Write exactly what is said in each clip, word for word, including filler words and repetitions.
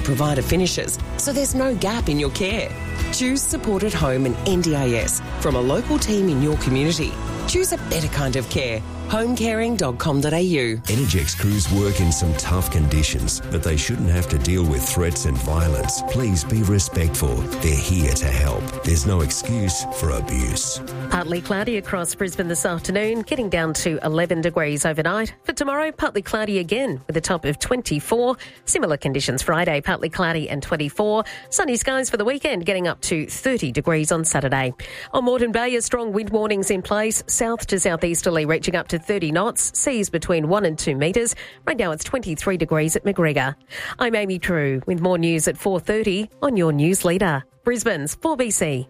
provider finishes, so there's no gap in your care. Choose Support at Home and N D I S from a local team in your community. Choose a better kind of care. home caring dot com dot a u. Energex crews work in some tough conditions, but they shouldn't have to deal with threats and violence. Please be respectful. They're here to help. There's no excuse for abuse. Partly cloudy across Brisbane this afternoon, getting down to eleven degrees overnight. For tomorrow, partly cloudy again with a top of twenty-four. Similar conditions Friday, partly cloudy and twenty-four. Sunny skies for the weekend, getting up to thirty degrees on Saturday. On Moreton Bay, a strong wind warnings in place, south to southeasterly reaching up to thirty knots, seas between one and two metres. Right now it's twenty-three degrees at McGregor. I'm Amy True with more news at four thirty on your news leader. Brisbane's four B C.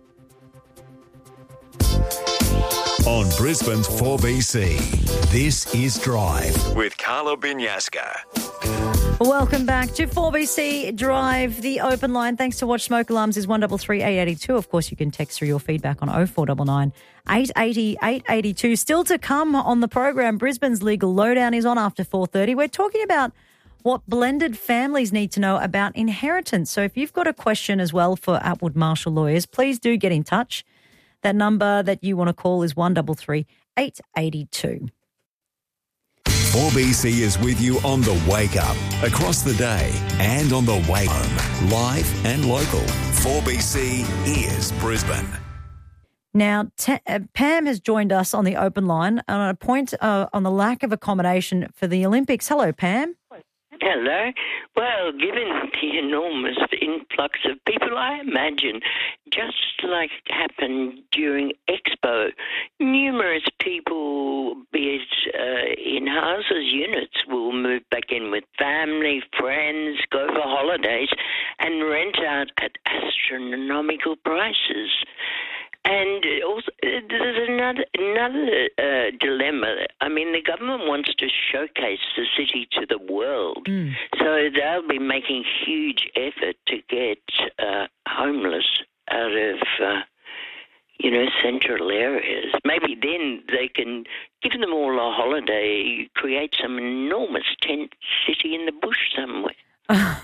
On Brisbane's four B C, this is Drive with Carla Binyaska. Welcome back to four B C Drive, the open line. Thanks to Watch Smoke Alarms is one three three eight eight two. Of course, you can text through your feedback on oh four nine nine eight eight zero eight eight two. Still to come on the program, Brisbane's Legal Lowdown is on after four thirty. We're talking about what blended families need to know about inheritance. So if you've got a question as well for Atwood Marshall Lawyers, please do get in touch. That number that you want to call is one three three eight eight two. four B C is with you on the Wake Up, across the day and on the way home, live and local. four B C is Brisbane. Now, T- uh, Pam has joined us on the open line on a point uh, on the lack of accommodation for the Olympics. Hello, Pam. Hello. Well, given the enormous influx of people, I imagine, just like happened during Expo, numerous people, be it uh, in houses, units, will move back in with family, friends, go for holidays, and rent out at astronomical prices. And also, there's another another uh, dilemma. I mean, the government wants to showcase the city to the world, mm. so they'll be making huge effort to get uh, homeless out of, uh, you know, central areas. Maybe then they can give them all a holiday, create some enormous tent city in the bush somewhere.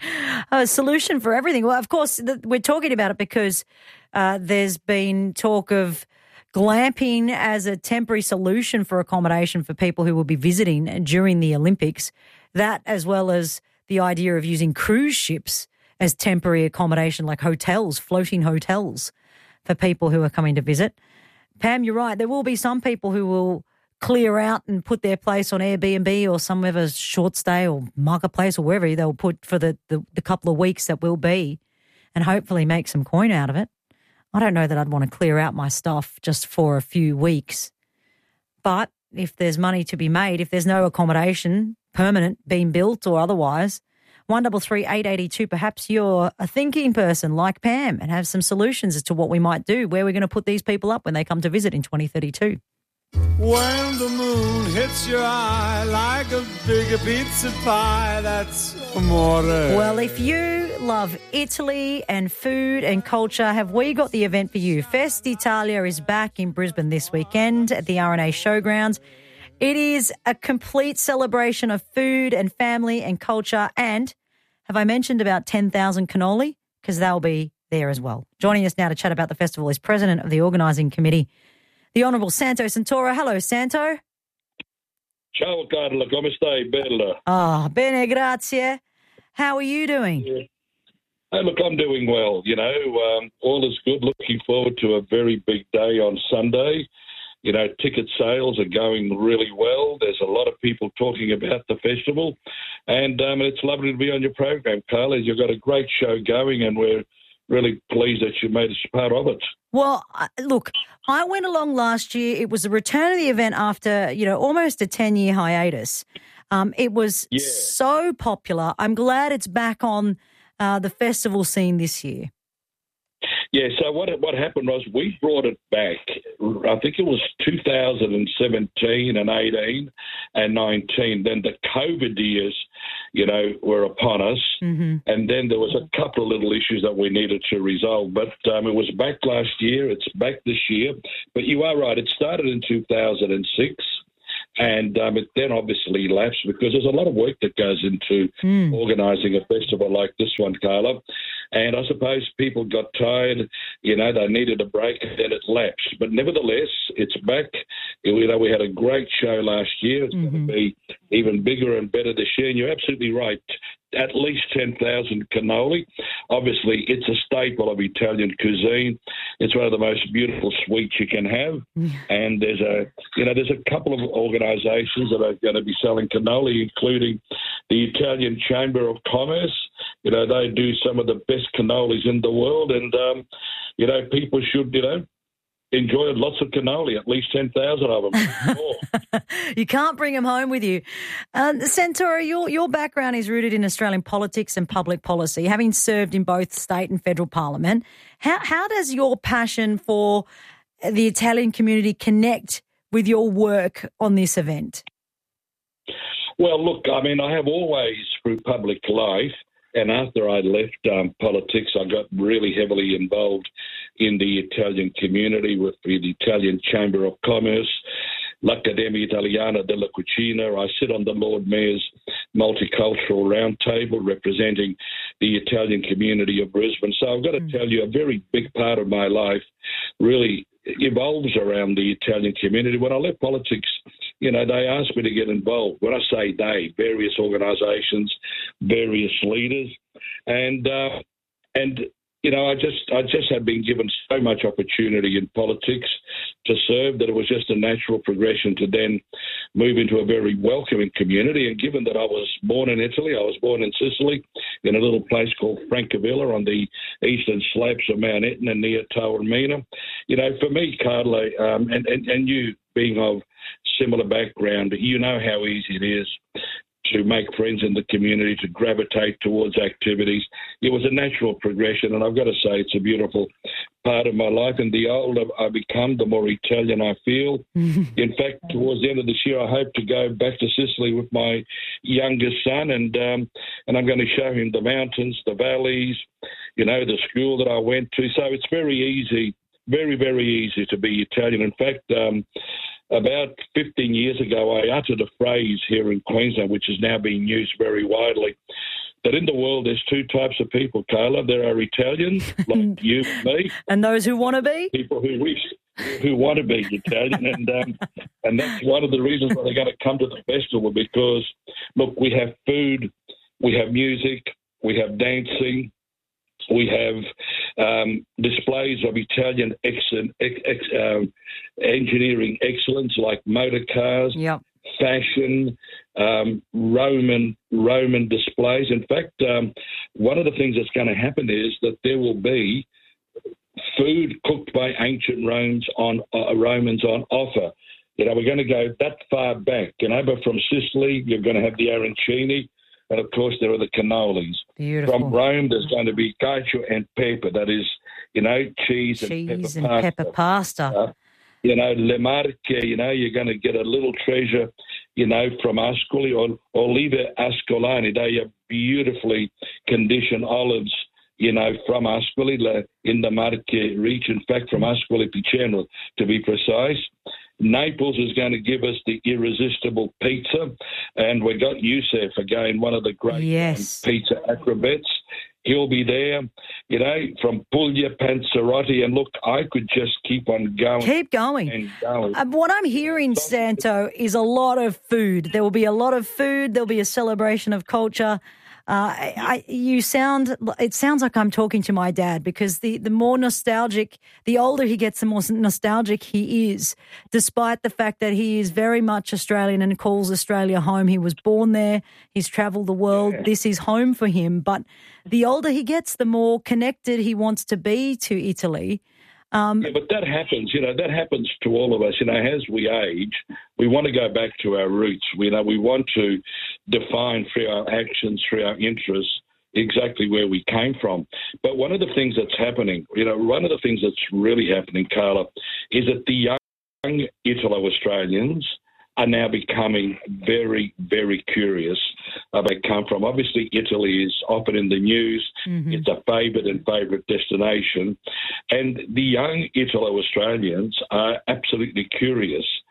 A solution for everything. Well, of course, we're talking about it because uh, there's been talk of glamping as a temporary solution for accommodation for people who will be visiting during the Olympics. That, as well as the idea of using cruise ships as temporary accommodation, like hotels, floating hotels for people who are coming to visit. Pam, you're right. There will be some people who will clear out and put their place on Airbnb or some other short stay or marketplace or wherever they'll put for the, the, the couple of weeks that will be, and hopefully make some coin out of it. I don't know that I'd want to clear out my stuff just for a few weeks. But if there's money to be made, if there's no accommodation, permanent, being built or otherwise, one three three eight eight two, perhaps you're a thinking person like Pam and have some solutions as to what we might do, where we're going to put these people up when they come to visit in twenty thirty-two. When the moon hits your eye like a big pizza pie, that's amore. Well, if you love Italy and food and culture, have we got the event for you? Fest Italia is back in Brisbane this weekend at the R and A Showgrounds. It is a complete celebration of food and family and culture. And have I mentioned about ten thousand cannoli? Because they'll be there as well. Joining us now to chat about the festival is President of the Organising Committee, the Honourable Santo Santoro. Hello, Santo. Ciao, Carla. Come stai, bella? Ah, oh, bene, grazie. How are you doing? Yeah. Hey, look, I'm doing well. You know, um, all is good. Looking forward to a very big day on Sunday. You know, ticket sales are going really well. There's a lot of people talking about the festival. And um, it's lovely to be on your program, Carla. You've got a great show going, and we're really pleased that you made us part of it. Well, look, I went along last year. It was the return of the event after, you know, almost a ten-year hiatus. Um, it was yeah. so popular. I'm glad it's back on uh, the festival scene this year. Yeah, so what what happened was we brought it back. I think it was two thousand seventeen and eighteen and nineteen. Then the COVID years, you know, were upon us. Mm-hmm. And then there was a couple of little issues that we needed to resolve. But um, it was back last year. It's back this year. But you are right. It started in two thousand six. And um, it then obviously lapsed because there's a lot of work that goes into Mm. organising a festival like this one, Carla. And I suppose people got tired, you know, they needed a break and then it lapsed. But nevertheless, it's back. You know, we had a great show last year. It's Mm-hmm. going to be even bigger and better this year. And you're absolutely right. At least ten thousand cannoli. Obviously, it's a staple of Italian cuisine. It's one of the most beautiful sweets you can have. And there's a, you know, there's a couple of organisations that are going to be selling cannoli, including the Italian Chamber of Commerce. You know, they do some of the best cannolis in the world, and um, you know, people should, you know, enjoy lots of cannoli, at least ten thousand of them. More. You can't bring them home with you. Uh, Santoro, your, your background is rooted in Australian politics and public policy, having served in both state and federal parliament. How, how does your passion for the Italian community connect with your work on this event? Well, look, I mean, I have always, through public life, and after I left um, politics, I got really heavily involved in the Italian community with the Italian Chamber of Commerce, l'Accademia Italiana della Cucina. I sit on the Lord Mayor's Multicultural Roundtable representing the Italian community of Brisbane. So I've got to mm. tell you, a very big part of my life really evolves around the Italian community. When I left politics, you know, they asked me to get involved. When I say they, various organisations, various leaders, and uh, and you know, I just I just had been given so much opportunity in politics to serve that it was just a natural progression to then move into a very welcoming community. And given that I was born in Italy, I was born in Sicily, in a little place called Francavilla on the eastern slopes of Mount Etna near Taormina. You know, for me, Carla, um, and, and, and you being of similar background, you know how easy it is to make friends in the community, to gravitate towards activities. It was a natural progression, and I've got to say it's a beautiful part of my life. And the older I become, the more Italian I feel. In fact, towards the end of this year, I hope to go back to Sicily with my youngest son, and um, and I'm going to show him the mountains, the valleys, you know, the school that I went to. So it's very easy, very, very easy to be Italian. In fact, um, about fifteen years ago, I uttered a phrase here in Queensland, which is now being used very widely, that in the world there's two types of people, Carla. There are Italians, like you and me. And those who want to be? People who wish, who want to be Italian. And um, and that's one of the reasons why they're going to come to the festival, because, look, we have food, we have music, we have dancing, we have um, displays of Italian ex- ex- ex- um, engineering excellence, like motor cars, yep. fashion, um, Roman Roman displays. In fact, um, one of the things that's going to happen is that there will be food cooked by ancient Romans on uh, Romans on offer. You know, we're going to go that far back. You know, but from Sicily, you're going to have the arancini. And, of course, there are the cannolis. Beautiful. From Rome, there's going to be cacio and pepe. That is, you know, cheese, cheese and pepper and pasta. pepper pasta. Uh, you know, Le Marche, you know, you're going to get a little treasure, you know, from Ascoli or Olive Ascolani. They are beautifully conditioned olives, you know, from Ascoli in the Marche region. In fact, from Ascoli Piceno, to be precise. Naples is going to give us the irresistible pizza, and we got Youssef again, one of the great yes. um, pizza acrobats. He'll be there, you know, from Puglia, Panzerotti, and look, I could just keep on going. Keep going. And going. Uh, what I'm hearing, Santo, is a lot of food. There will be a lot of food. There'll be a celebration of culture. Uh, I, I, you sound, it sounds like I'm talking to my dad, because the, the more nostalgic, the older he gets, the more nostalgic he is, despite the fact that he is very much Australian and calls Australia home. He was born there. He's travelled the world. Yeah. This is home for him. But the older he gets, the more connected he wants to be to Italy. Um, yeah, but that happens, you know, that happens to all of us. You know, as we age, we want to go back to our roots. We know we want to define through our actions, through our interests, exactly where we came from. But one of the things that's happening, you know, one of the things that's really happening, Carla, is that the young Italo-Australians are now becoming very, very curious where they come from. Obviously, Italy is often in the news. Mm-hmm. It's a favoured and favourite destination. And the young Italo-Australians are absolutely curious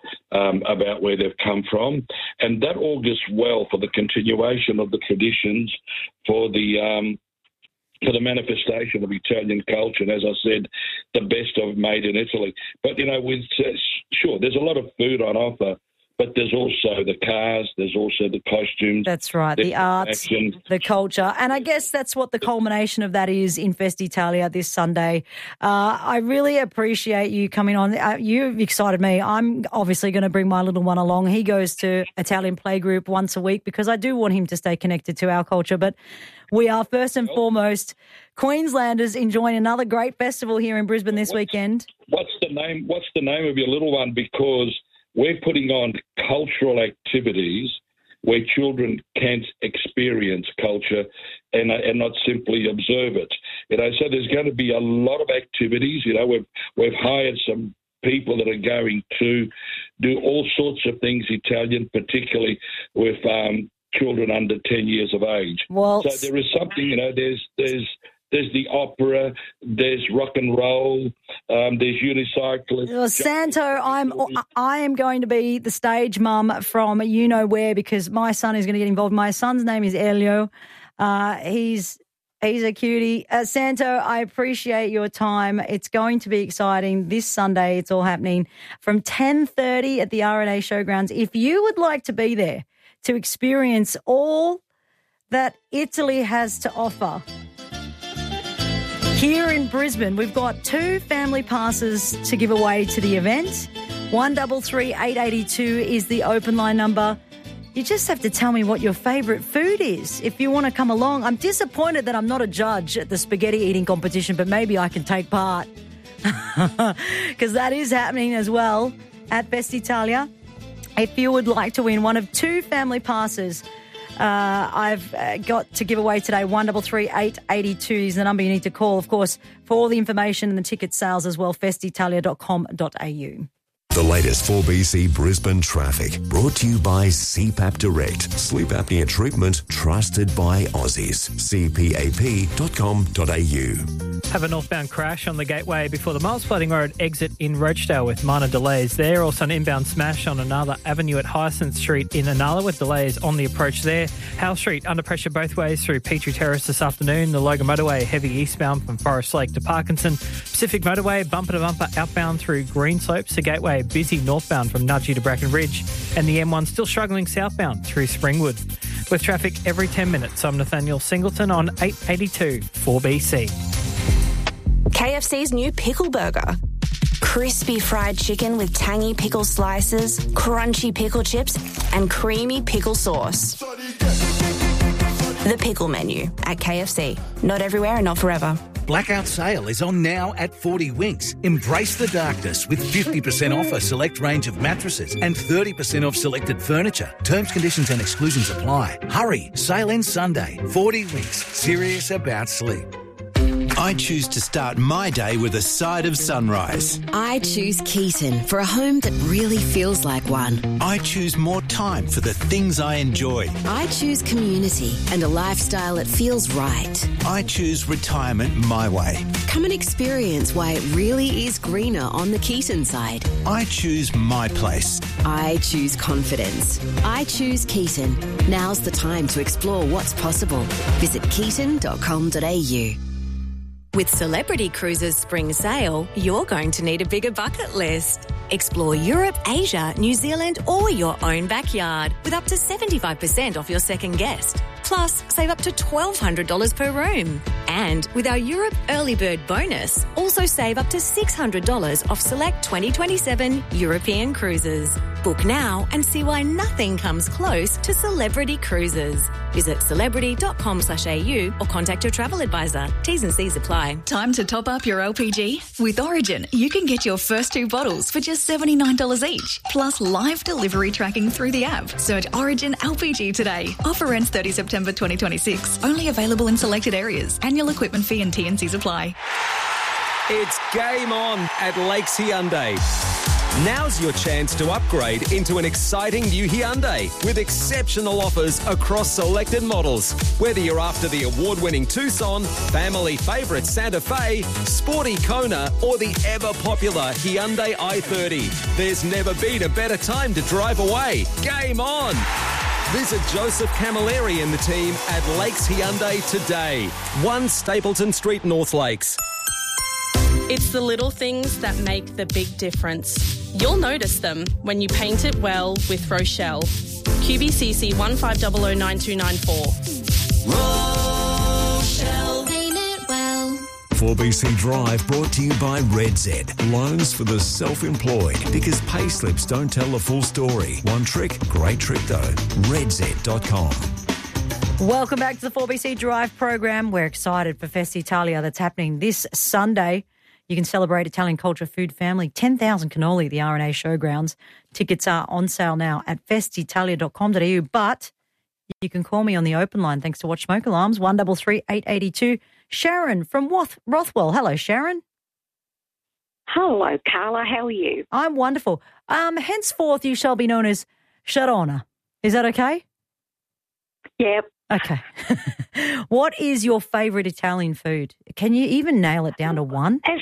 um, about where they've come from. And that augurs well for the continuation of the traditions, for the um, for the manifestation of Italian culture. And as I said, the best of made in Italy. But, you know, with uh, sure, there's a lot of food on offer, but there's also the cars, there's also the costumes. That's right, the arts, action. the culture. And I guess that's what the culmination of that is in Festitalia this Sunday. Uh, I really appreciate you coming on. Uh, you've excited me. I'm obviously going to bring my little one along. He goes to Italian playgroup once a week because I do want him to stay connected to our culture. But we are first and foremost Queenslanders enjoying another great festival here in Brisbane this what's, weekend. What's the name? What's the name of your little one? Because we're putting on cultural activities where children can experience culture and, and not simply observe it. You know, so there's going to be a lot of activities. You know, we've we've hired some people that are going to do all sorts of things Italian, particularly with um, children under ten years of age. Well, so there is something. You know, there's there's. There's the opera, there's rock and roll, um, there's unicyclists. Well, Santo, I'm I am going to be the stage mum from you know where because my son is going to get involved. My son's name is Elio. Uh, he's he's a cutie. Uh, Santo, I appreciate your time. It's going to be exciting this Sunday. It's all happening from ten thirty at the R and A Showgrounds. If you would like to be there to experience all that Italy has to offer, here in Brisbane, we've got two family passes to give away to the event. one double three eight eighty two is the open line number. You just have to tell me what your favourite food is if you want to come along. I'm disappointed that I'm not a judge at the spaghetti eating competition, but maybe I can take part because that is happening as well at Festitalia. If you would like to win one of two family passes, Uh, I've uh, got to give away today. one double three eight eighty two is the number you need to call, of course, for all the information and the ticket sales as well, festitalia dot com dot a u. The latest four B C Brisbane traffic brought to you by C PAP Direct. Sleep apnea treatment trusted by Aussies. c p a p dot com dot a u. Have a northbound crash on the Gateway before the Miles Flooding Road exit in Rochedale with minor delays there. Also an inbound smash on another avenue at Hyacinth Street in Inala with delays on the approach there. Howe Street under pressure both ways through Petrie Terrace this afternoon. The Logan Motorway heavy eastbound from Forest Lake to Parkinson. Pacific Motorway bumper to bumper outbound through Greenslopes to Gateway. Busy northbound from Nudgee to Bracken Ridge. And the M one still struggling southbound through Springwood. With traffic every ten minutes, I'm Nathaniel Singleton on eight eighty-two four B C. K F C's new pickle burger. Crispy fried chicken with tangy pickle slices, crunchy pickle chips, and creamy pickle sauce. The pickle menu at K F C. Not everywhere and not forever. Blackout sale is on now at forty Winks. Embrace the darkness with fifty percent off a select range of mattresses and thirty percent off selected furniture. Terms, conditions and exclusions apply. Hurry, sale ends Sunday. forty Winks, serious about sleep. I choose to start my day with a side of sunrise. I choose Keaton for a home that really feels like one. I choose more time for the things I enjoy. I choose community and a lifestyle that feels right. I choose retirement my way. Come and experience why it really is greener on the Keaton side. I choose my place. I choose confidence. I choose Keaton. Now's the time to explore what's possible. Visit keaton dot com dot a u. With Celebrity Cruises Spring Sale, you're going to need a bigger bucket list. Explore Europe, Asia, New Zealand or your own backyard with up to seventy-five percent off your second guest. Plus, save up to twelve hundred dollars per room. And with our Europe Early Bird bonus, also save up to six hundred dollars off select twenty twenty-seven European cruises. Book now and see why nothing comes close to Celebrity Cruises. Visit celebrity dot com slash a u or contact your travel advisor. T's and C's apply. Time to top up your L P G? With Origin, you can get your first two bottles for just seventy-nine dollars each, plus live delivery tracking through the app. Search Origin L P G today. Offer ends thirtieth September twenty twenty-six. Only available in selected areas. Annual equipment fee and T and C's apply. It's game on at Lakes Hyundai. Now's your chance to upgrade into an exciting new Hyundai with exceptional offers across selected models. Whether you're after the award-winning Tucson, family favourite Santa Fe, sporty Kona, or the ever-popular Hyundai i thirty, there's never been a better time to drive away. Game on! Visit Joseph Camilleri and the team at Lakes Hyundai today. one Stapleton Street, North Lakes. It's the little things that make the big difference. You'll notice them when you paint it well with Rochelle. Q B C C one five zero zero nine two nine four. Rochelle. Paint it well. four B C Drive brought to you by Red Z. Loans for the self-employed, because pay slips don't tell the full story. One trick, great trick though. red z dot com. Welcome back to the four B C Drive program. We're excited for Festitalia that's happening this Sunday. You can celebrate Italian culture, food, family. ten thousand cannoli at the R and A Showgrounds. Tickets are on sale now at festitalia dot com dot a u. But you can call me on the open line thanks to Watch Smoke Alarms, one three three, eight eight two. Sharon from Roth- Rothwell. Hello, Sharon. Hello, Carla. How are you? I'm wonderful. Um, henceforth, you shall be known as Sharona. Is that okay? Yep. Okay. What is your favourite Italian food? Can you even nail it down to one? As,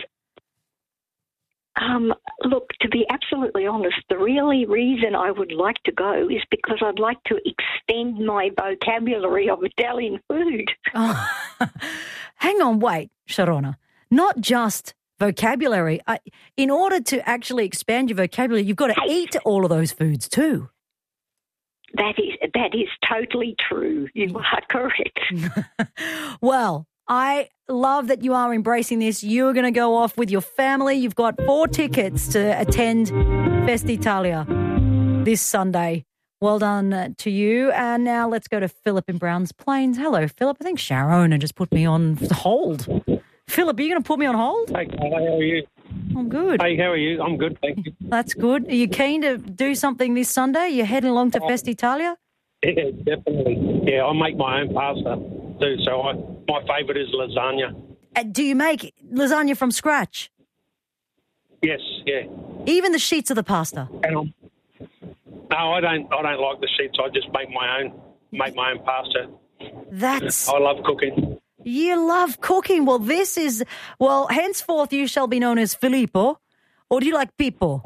um, look, to be absolutely honest, the really reason I would like to go is because I'd like to extend my vocabulary of Italian food. Oh, hang on, wait, Sharona. Not just vocabulary. I, in order to actually expand your vocabulary, you've got to eat all of those foods too. That is that is totally true. You are correct. Well, I love that you are embracing this. You're going to go off with your family. You've got four tickets to attend Festitalia this Sunday. Well done to you. And now let's go to Philip in Browns Plains. Hello, Philip. I think Sharona just put me on hold. Philip, are you going to put me on hold? Hey, Carla, how are you? I'm good. Hey, how are you? I'm good, thank you. That's good. Are you keen to do something this Sunday? You're heading along to Festitalia? Yeah, definitely. Yeah, I make my own pasta too, so I, my favourite is lasagna. Uh, do you make lasagna from scratch? Yes, yeah. Even the sheets of the pasta? And I'm, no, I don't. I don't like the sheets. I just make my own. Make my own pasta. That's. I love cooking. You love cooking. Well, this is, well, henceforth you shall be known as Filippo, or do you like Pippo?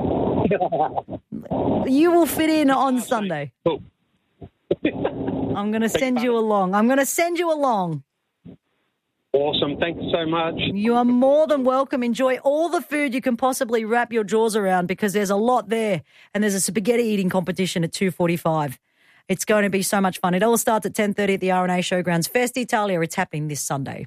You will fit in on Sunday. I'm going to send you along. I'm going to send you along. Awesome. Thank you so much. You are more than welcome. Enjoy all the food you can possibly wrap your jaws around, because there's a lot there, and there's a spaghetti eating competition at two forty-five. It's going to be so much fun. It all starts at ten thirty at the R and A Showgrounds. Festitalia, it's happening this Sunday.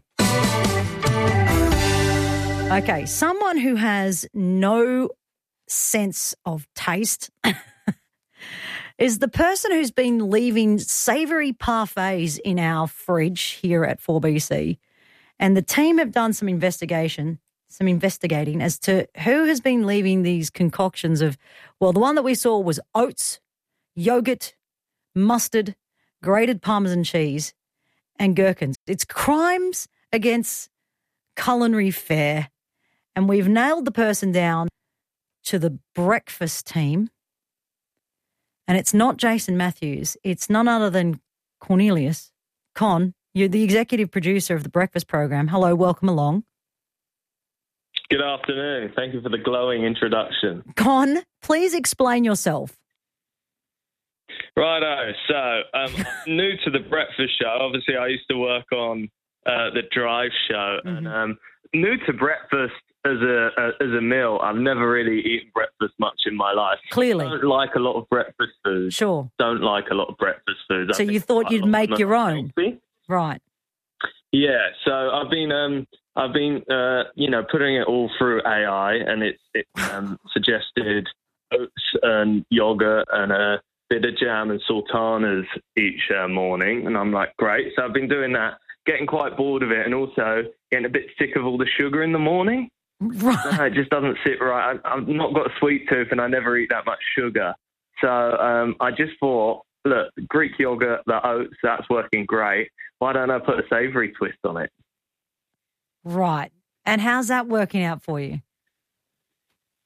Okay, someone who has no sense of taste is the person who's been leaving savoury parfaits in our fridge here at four B C. And the team have done some investigation, some investigating as to who has been leaving these concoctions of, well, the one that we saw was oats, yogurt, mustard, grated Parmesan cheese, and gherkins. It's crimes against culinary fare. And we've nailed the person down to the breakfast team. And it's not Jason Matthews. It's none other than Cornelius. Con, you're the executive producer of the breakfast program. Hello, welcome along. Good afternoon. Thank you for the glowing introduction. Con, please explain yourself. Righto. So, um, I'm new to the breakfast show. Obviously, I used to work on uh, the Drive show. Mm-hmm. And um, new to breakfast as a, a as a meal. I've never really eaten breakfast much in my life. Clearly. Don't like a lot of breakfast food. Sure. Don't like a lot of breakfast food. So you thought you'd make your own? Healthy. Right. Yeah. So I've been, um, I've been, uh, you know, putting it all through A I, and it, it um, suggested oats and yogurt and a bit of jam and sultanas each uh, morning. And I'm like, great. So I've been doing that, getting quite bored of it, and also getting a bit sick of all the sugar in the morning. Right. No, it just doesn't sit right. I, I've not got a sweet tooth, and I never eat that much sugar. So um, I just thought, look, Greek yogurt, the oats, that's working great. Why don't I put a savoury twist on it? Right. And how's that working out for you?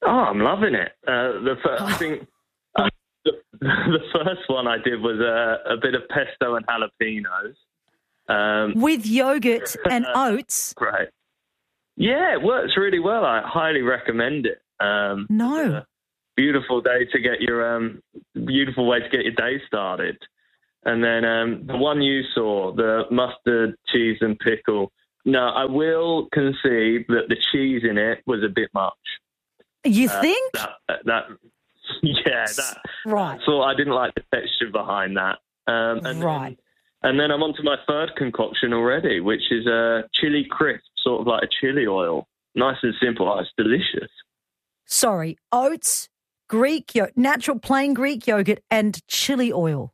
Oh, I'm loving it. Uh, the first, I think uh, the, the first one I did was uh, a bit of pesto and jalapenos. Um, With yogurt and oats. Right. Yeah, it works really well. I highly recommend it. Um, no. Beautiful day to get your um, beautiful way to get your day started. And then um, the one you saw, the mustard, cheese, and pickle. No, I will concede that the cheese in it was a bit much. You uh, think? That, that, yeah, that. Right. So I didn't like the texture behind that. Um, and right. Then, and then I'm on to my third concoction already, which is a chili crisp, sort of like a chili oil. Nice and simple. Oh, it's delicious. Sorry, oats, Greek yogurt, natural plain Greek yogurt, and chili oil.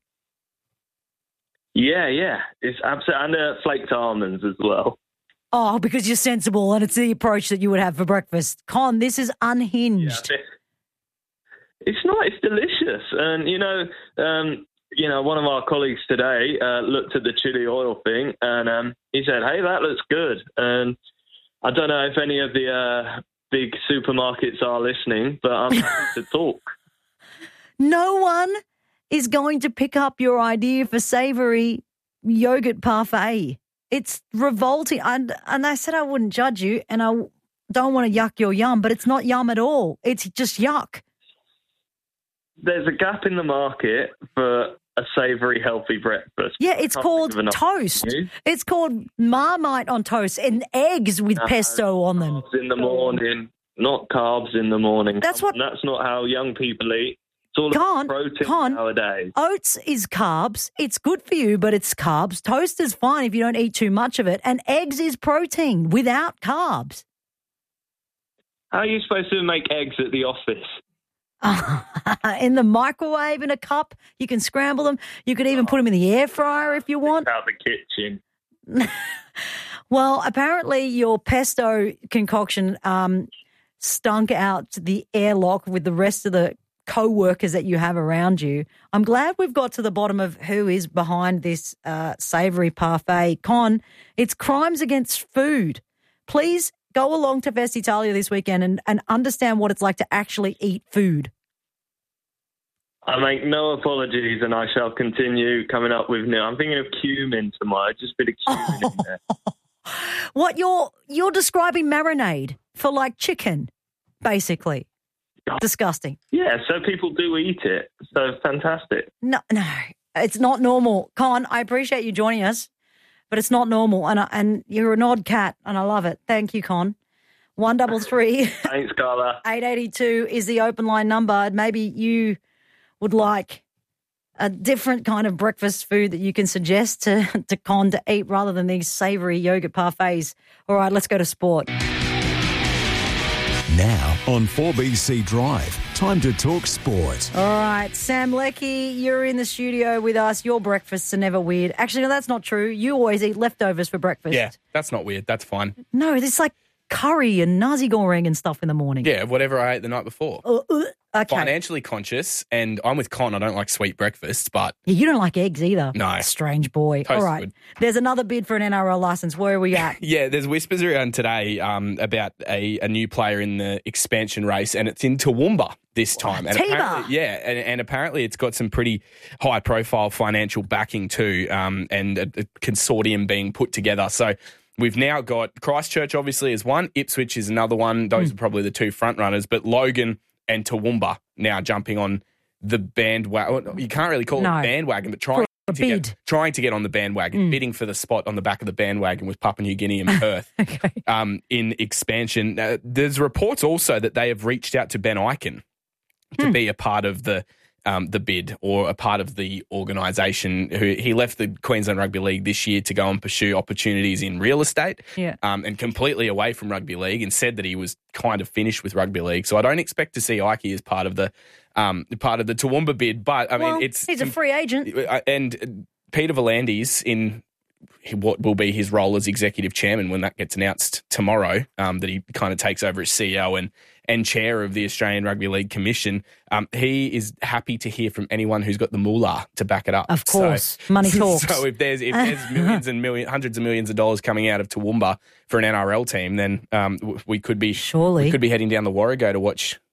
Yeah, yeah. It's absolutely, and uh, flaked almonds as well. Oh, because you're sensible and it's the approach that you would have for breakfast. Con, this is unhinged. Yeah, it's not. It's delicious. And, you know, um, you know, one of our colleagues today uh, looked at the chili oil thing and um, he said, hey, that looks good. And I don't know if any of the uh, big supermarkets are listening, but I'm happy to talk. No one is going to pick up your idea for savoury yogurt parfait. It's revolting. And, and I said I wouldn't judge you and I don't want to yuck your yum, but it's not yum at all. It's just yuck. There's a gap in the market for a savoury, healthy breakfast. Yeah, it's called toast. It's called Marmite on toast and eggs with no, pesto on them. Carbs in the morning, not carbs in the morning. That's what. That's not how young people eat. It's all Can't, about protein can't. nowadays. Oats is carbs. It's good for you, but it's carbs. Toast is fine if you don't eat too much of it. And eggs is protein without carbs. How are you supposed to make eggs at the office? In the microwave, in a cup. You can scramble them. You could even put them in the air fryer if you want. Out the kitchen. Well, apparently your pesto concoction um, stunk out the airlock with the rest of the co-workers that you have around you. I'm glad we've got to the bottom of who is behind this uh, savoury parfait. Con, it's crimes against food. Please go along to Fest Italia this weekend and, and understand what it's like to actually eat food. I make no apologies and I shall continue coming up with new. I'm thinking of cumin tomorrow, just a bit of cumin oh. in there. What, you're, you're describing marinade for like chicken, basically. Disgusting. Yeah, so people do eat it. So fantastic. No, no, it's not normal. Con, I appreciate you joining us, but it's not normal. And I, and you're an odd cat, and I love it. Thank you, Con. One double three. Thanks, Carla. Eight eighty two is the open line number. Maybe you would like a different kind of breakfast food that you can suggest to to Con to eat rather than these savoury yogurt parfaits. All right, let's go to sport. Now on four B C Drive, time to talk sport. All right, Sam Leckie, you're in the studio with us. Your breakfasts are never weird. Actually, no, that's not true. You always eat leftovers for breakfast. Yeah, that's not weird. That's fine. No, it's like curry and nasi goreng and stuff in the morning. Yeah, whatever I ate the night before. Uh, uh, okay. Financially conscious, and I'm with Con. I don't like sweet breakfasts, but... Yeah, you don't like eggs either. No. Strange boy. Toast All right. good. There's another bid for an N R L licence. Where are we at? Yeah, there's whispers around today um, about a, a new player in the expansion race, and it's in Toowoomba this time. And apparently, yeah, and, and apparently it's got some pretty high-profile financial backing too, um, and a, a consortium being put together. So... We've now got Christchurch, obviously, as one. Ipswich is another one. Those mm. are probably the two front runners. But Logan and Toowoomba now jumping on the bandwagon. You can't really call no. it bandwagon, but trying to, get, trying to get on the bandwagon, mm. bidding for the spot on the back of the bandwagon with Papua New Guinea and Perth okay. um, in expansion. Uh, there's reports also that they have reached out to Ben Ikin to mm. be a part of the Um, the bid or a part of the organisation. Who he left the Queensland Rugby League this year to go and pursue opportunities in real estate, yeah. um, and completely away from rugby league, and said that he was kind of finished with rugby league. So I don't expect to see Ike as part of the um, part of the Toowoomba bid. But I well, mean, it's he's a free agent, and Peter V'landys in what will be his role as executive chairman when that gets announced tomorrow, um, that he kind of takes over as C E O and and chair of the Australian Rugby League Commission. Um, he is happy to hear from anyone who's got the moolah to back it up. Of course, so, money talks. So if there's if there's millions and millions, hundreds of millions of dollars coming out of Toowoomba for an N R L team, then um, we could be surely we could be heading down the Warrego to watch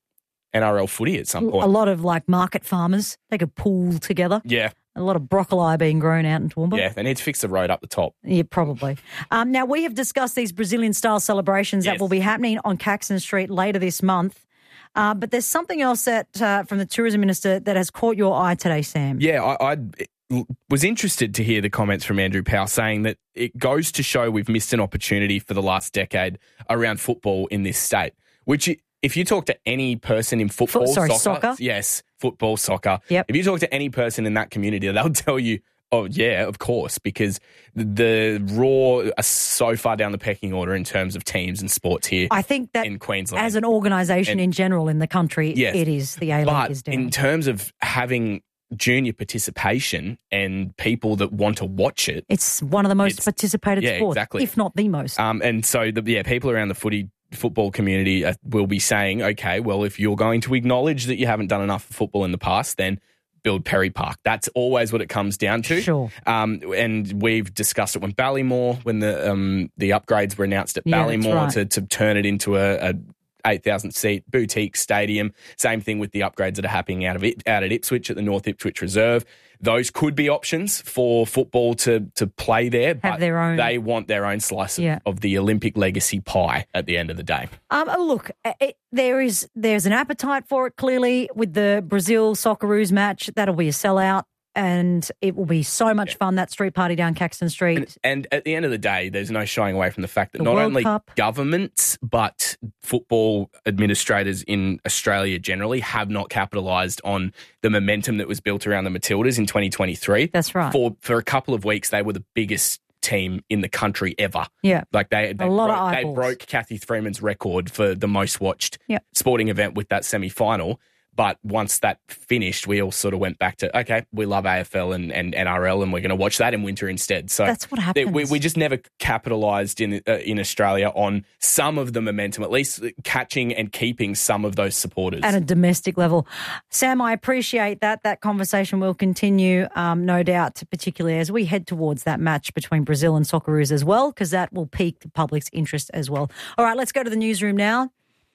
N R L footy at some point. A lot of like market farmers, they could pool together. Yeah. A lot of broccoli being grown out in Toowoomba. Yeah, they need to fix the road up the top. Yeah, probably. Um, now, we have discussed these Brazilian-style celebrations yes. that will be happening on Caxton Street later this month. Uh, but there's something else that uh, from the Tourism Minister that has caught your eye today, Sam. Yeah, I, I was interested to hear the comments from Andrew Powell saying that it goes to show we've missed an opportunity for the last decade around football in this state, which if you talk to any person in football, Foot, sorry, soccer, soccer, yes, football, soccer, yep. if you talk to any person in that community, they'll tell you, oh, yeah, of course, because the Raw are so far down the pecking order in terms of teams and sports here I think that in Queensland. As an organisation and, in general in the country, yes, it is. The A-League but is down. in terms of having junior participation and people that want to watch it. It's one of the most participated yeah, sports, exactly. if not the most. Um, and so, the, yeah, people around the footy football community uh, will be saying, okay, well, if you're going to acknowledge that you haven't done enough for football in the past, then build Perry Park. That's always what it comes down to. Sure. Um, and we've discussed it when Ballymore, when the um, the upgrades were announced at yeah, Ballymore right. to, to turn it into a, a eight thousand seat boutique stadium. Same thing with the upgrades that are happening out of it, out at Ipswich at the North Ipswich Reserve. Those could be options for football to to play there, but Have their own. they want their own slice of, Yeah. of the Olympic legacy pie at the end of the day. Um, oh, look, it, there is there's an appetite for it clearly with the Brazil Socceroos match. That'll be a sellout. And it will be so much fun, that street party down Caxton Street. And, and at the end of the day, there's no shying away from the fact that The not World only Cup. governments, but football administrators in Australia generally have not capitalised on the momentum that was built around the Matildas in twenty twenty-three. That's right. For, for a couple of weeks, they were the biggest team in the country ever. Yeah. Like they, they, A lot broke, of they eyeballs. broke Kathy Freeman's record for the most watched Yep. sporting event with that semi-final. But once that finished, we all sort of went back to, okay, we love A F L and, and N R L and we're going to watch that in winter instead. So That's what they- happens. We, we just never capitalised in uh, in Australia on some of the momentum, at least catching and keeping some of those supporters. At a domestic level. Sam, I appreciate that. That conversation will continue, um, no doubt, particularly as we head towards that match between Brazil and Socceroos as well, because that will pique the public's interest as well. All right, let's go to the newsroom now.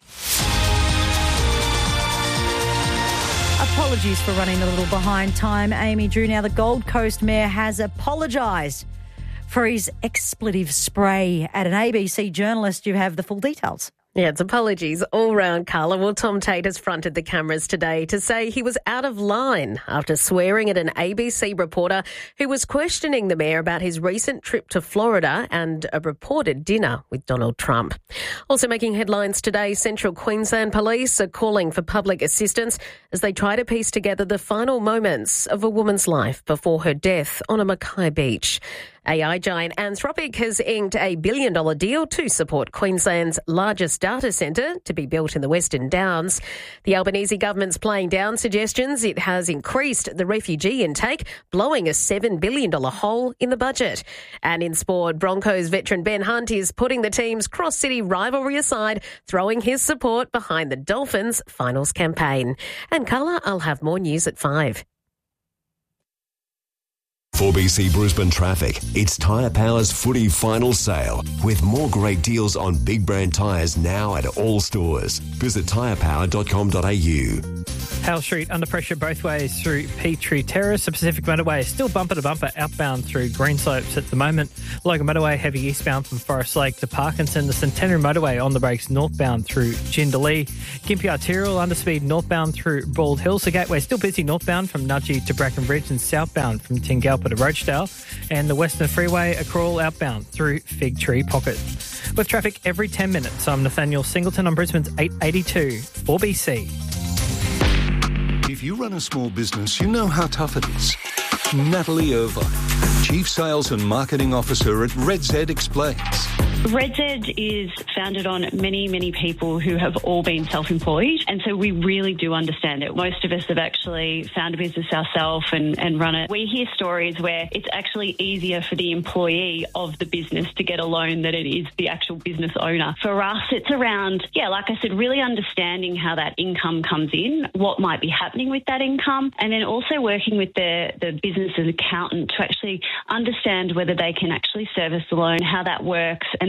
Apologies for running a little behind time, Amy Drew. Now, the Gold Coast Mayor has apologised for his expletive spray at an A B C journalist. You have the full details. Yeah, it's apologies all round, Carla. Well, Tom Tate has fronted the cameras today to say he was out of line after swearing at an A B C reporter who was questioning the mayor about his recent trip to Florida and a reported dinner with Donald Trump. Also making headlines today, Central Queensland Police are calling for public assistance as they try to piece together the final moments of a woman's life before her death on a Mackay beach. A I giant Anthropic has inked a billion dollar deal to support Queensland's largest data centre to be built in the Western Downs. The Albanese government's playing down suggestions it has increased the refugee intake, blowing a seven billion dollars hole in the budget. And in sport, Broncos veteran Ben Hunt is putting the team's cross-city rivalry aside, throwing his support behind the Dolphins' finals campaign. And Carla, I'll have more news at five. four B C Brisbane traffic. It's Tyre Power's footy final sale with more great deals on big brand tyres now at all stores. Visit tyre power dot com dot a u. Hale Street under pressure both ways through Petrie Terrace. The Pacific Motorway is still bumper to bumper outbound through Greenslopes at the moment. Logan Motorway heavy eastbound from Forest Lake to Parkinson. The Centenary Motorway on the brakes northbound through Jindalee. Gympie Arterial underspeed northbound through Bald Hills. The Gateway still busy northbound from Nudgee to Brackenbridge and southbound from Tingalpa to Rochedale. And the Western Freeway a crawl outbound through Fig Tree Pocket. With traffic every ten minutes, I'm Nathaniel Singleton on Brisbane's eight eighty-two four B C. If you run a small business, you know how tough it is. Natalie Irvine, Chief Sales and Marketing Officer at Red Z, explains. Red Z is founded on many, many people who have all been self-employed, and so we really do understand it. Most of us have actually found a business ourselves and, and run it. We hear stories where it's actually easier for the employee of the business to get a loan than it is the actual business owner. For us, it's around, yeah, like I said, really understanding how that income comes in, what might be happening with that income, and then also working with the, the business accountant to actually understand whether they can actually service the loan, how that works, and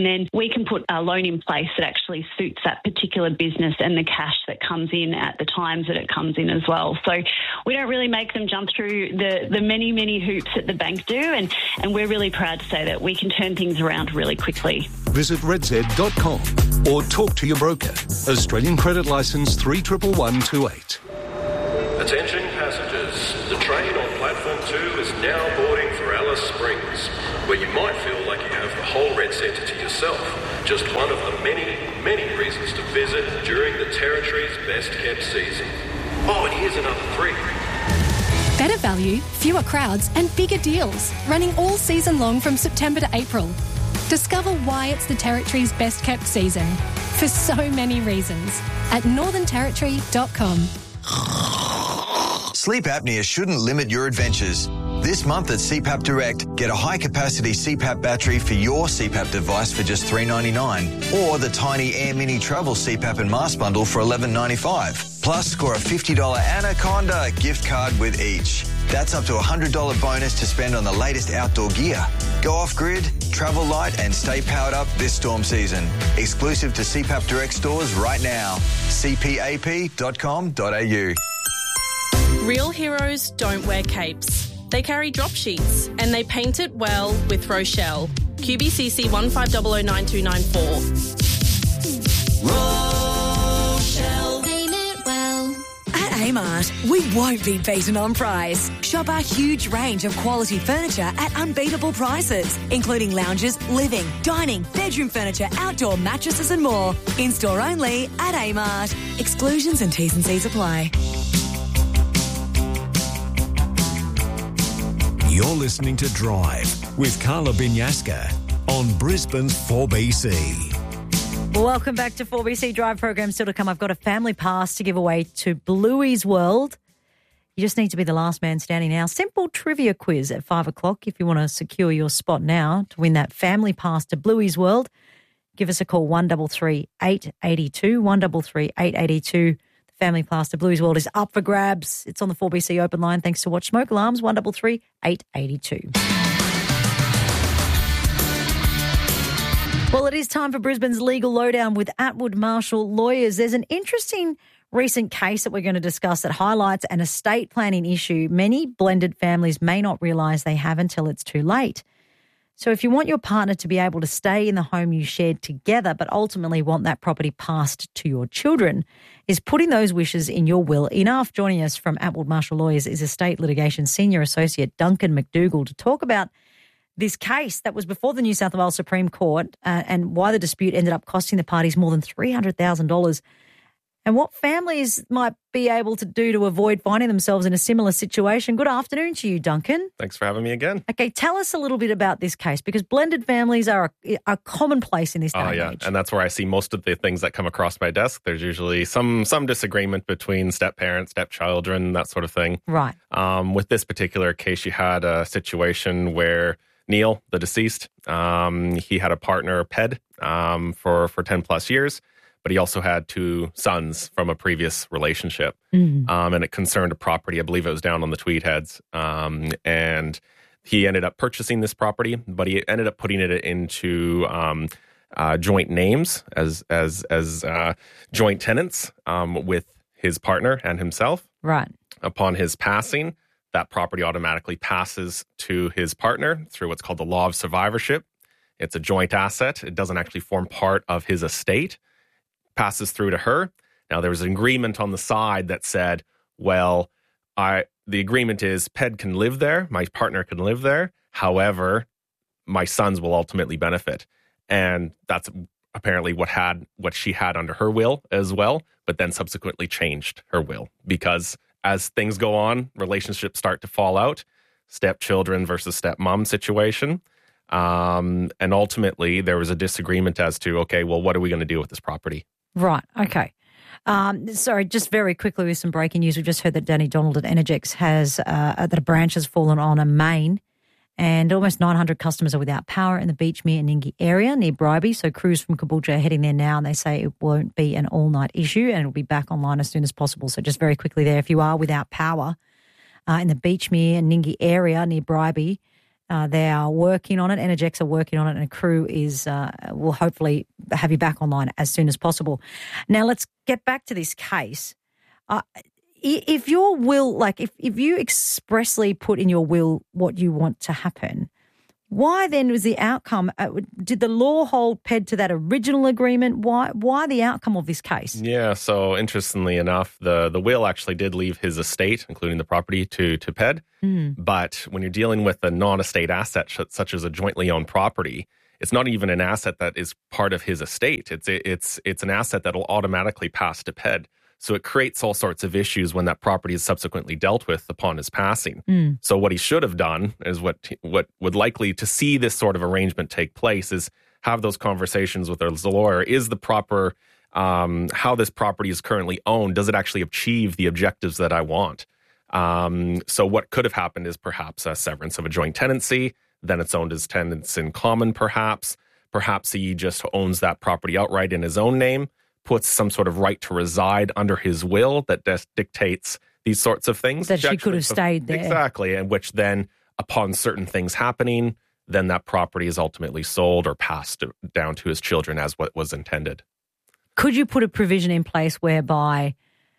then we can put a loan in place that actually suits that particular business and the cash that comes in at the times that it comes in as well. So we don't really make them jump through the, the many, many hoops that the bank do, and, and we're really proud to say that we can turn things around really quickly. Visit redzed dot com or talk to your broker. Australian credit licence three one one one two eight. Attention passengers, the train on platform two is now boarding for Alice Springs, where you might feel like you have the whole Red Centre to yourself. Just one of the many, many reasons to visit during the Territory's best kept season. Oh, and here's another three. Better value, fewer crowds and bigger deals, running all season long from September to April. Discover why it's the Territory's best kept season, for so many reasons, at northern territory dot com. Sleep apnea shouldn't limit your adventures. This month at C PAP Direct, get a high-capacity C PAP battery for your C PAP device for just three dollars ninety-nine, or the tiny Air Mini Travel C PAP and mask bundle for eleven dollars ninety-five. Plus, score a fifty dollars Anaconda gift card with each. That's up to a one hundred dollars bonus to spend on the latest outdoor gear. Go off-grid, travel light and stay powered up this storm season. Exclusive to C PAP Direct stores right now. c p a p dot com dot a u. Real heroes don't wear capes. They carry drop sheets and they paint it well with Rochelle. Q B C C one five zero zero nine two nine four. Rochelle. Paint it well. At Amart, we won't be beaten on price. Shop our huge range of quality furniture at unbeatable prices, including lounges, living, dining, bedroom furniture, outdoor mattresses and more. In-store only at Amart. Exclusions and T's and C's apply. You're listening to Drive with Carla Binyaska on Brisbane's four B C. Welcome back to four B C Drive program. Still to come, I've got a family pass to give away to Bluey's World. You just need to be the last man standing now. Simple trivia quiz at five o'clock if you want to secure your spot now to win that family pass to Bluey's World. Give us a call, one three three, eight eight two, one three three, eight eight two. Family Pass to Bluey's World is up for grabs. It's on the four B C open line thanks to Watch Smoke Alarms, one three three, eight eight two. Well, it is time for Brisbane's Legal Lowdown with Atwood Marshall Lawyers. There's an interesting recent case that we're going to discuss that highlights an estate planning issue many blended families may not realise they have until it's too late. So if you want your partner to be able to stay in the home you shared together but ultimately want that property passed to your children, is putting those wishes in your will enough? Joining us from Atwood Marshall Lawyers is Estate Litigation Senior Associate Duncan McDougall to talk about this case that was before the New South Wales Supreme Court uh, and why the dispute ended up costing the parties more than three hundred thousand dollars and what families might be able to do to avoid finding themselves in a similar situation. Good afternoon to you, Duncan. Thanks for having me again. Okay, tell us a little bit about this case because blended families are a, are commonplace in this day oh, and yeah. age. And that's where I see most of the things that come across my desk. There's usually some some disagreement between step-parents, step-children, that sort of thing. Right. Um, with this particular case, you had a situation where Neil, the deceased, um, he had a partner, Ped, um, for, for ten plus years. But he also had two sons from a previous relationship. Mm-hmm. Um, and it concerned a property. I believe it was down on the Tweed Heads. Um, and he ended up purchasing this property, but he ended up putting it into um, uh, joint names as as as uh, joint tenants um, with his partner and himself. Right. Upon his passing, that property automatically passes to his partner through what's called the law of survivorship. It's a joint asset. It doesn't actually form part of his estate. Passes through to her. Now, there was an agreement on the side that said, well, I the agreement is Ped can live there, my partner can live there. However, my sons will ultimately benefit. And that's apparently what had what she had under her will as well, but then subsequently changed her will because as things go on, relationships start to fall out, stepchildren versus stepmom situation. Um, and ultimately, there was a disagreement as to, okay, well, what are we going to do with this property? Right, okay. Um, sorry, just very quickly with some breaking news. We just heard that Danny Donald at Energex has, uh, that a branch has fallen on a main and almost nine hundred customers are without power in the Beachmere and Ninggi area near Bribie. So crews from Caboolture are heading there now and they say it won't be an all-night issue and it'll be back online as soon as possible. So just very quickly there, if you are without power uh, in the Beachmere and Ninggi area near Bribie, Uh, they are working on it. Energex are working on it, and a crew is uh, will hopefully have you back online as soon as possible. Now, let's get back to this case. Uh, if your will, like if, if you expressly put in your will what you want to happen, why then was the outcome? Uh, did the law hold P E D to that original agreement? Why why the outcome of this case? Yeah, so interestingly enough, the, the will actually did leave his estate, including the property, to, to P E D. Mm. But when you're dealing with a non-estate asset, such as a jointly owned property, it's not even an asset that is part of his estate. It's it's it's an asset that will automatically pass to P E D. So it creates all sorts of issues when that property is subsequently dealt with upon his passing. Mm. So what he should have done is what what would likely to see this sort of arrangement take place is have those conversations with his lawyer. Is the proper, um, how this property is currently owned, does it actually achieve the objectives that I want? Um, so what could have happened is perhaps a severance of a joint tenancy. Then it's owned as tenants in common, perhaps. Perhaps he just owns that property outright in his own name, puts some sort of right to reside under his will that des- dictates these sorts of things. That she could have stayed there. Exactly, and which then, upon certain things happening, then that property is ultimately sold or passed down to his children as what was intended. Could you put a provision in place whereby